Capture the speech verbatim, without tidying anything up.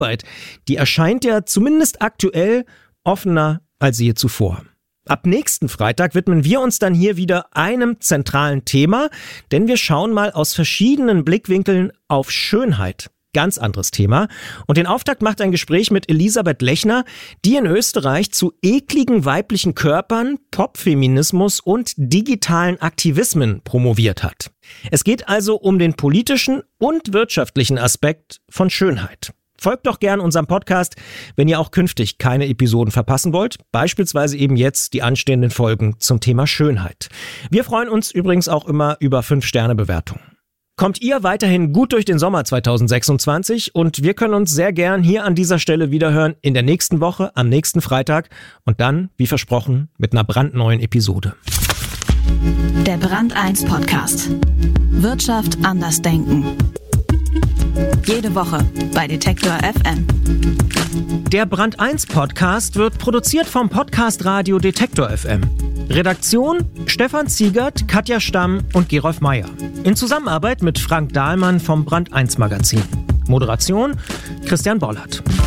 Arbeit, die erscheint ja zumindest aktuell offener als je zuvor. Ab nächsten Freitag widmen wir uns dann hier wieder einem zentralen Thema, denn wir schauen mal aus verschiedenen Blickwinkeln auf Schönheit. Ganz anderes Thema. Und den Auftakt macht ein Gespräch mit Elisabeth Lechner, die in Österreich zu ekligen weiblichen Körpern, Popfeminismus und digitalen Aktivismen promoviert hat. Es geht also um den politischen und wirtschaftlichen Aspekt von Schönheit. Folgt doch gern unserem Podcast, wenn ihr auch künftig keine Episoden verpassen wollt, beispielsweise eben jetzt die anstehenden Folgen zum Thema Schönheit. Wir freuen uns übrigens auch immer über fünf Sterne Bewertungen. Kommt ihr weiterhin gut durch den Sommer zweitausendsechsundzwanzig und wir können uns sehr gern hier an dieser Stelle wiederhören in der nächsten Woche, am nächsten Freitag und dann, wie versprochen, mit einer brandneuen Episode. Der Brand eins Podcast. Wirtschaft anders denken. Jede Woche bei Detektor F M. Der Brand eins Podcast wird produziert vom Podcast Radio Detektor F M. Redaktion Stefan Ziegert, Katja Stamm und Gerolf Meyer. In Zusammenarbeit mit Frank Dahlmann vom Brand eins Magazin. Moderation Christian Bollert.